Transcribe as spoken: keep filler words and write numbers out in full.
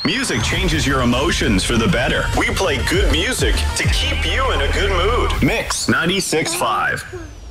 Music changes your emotions for the better. We play good music to keep you in a good mood. Mix ninety-six point five.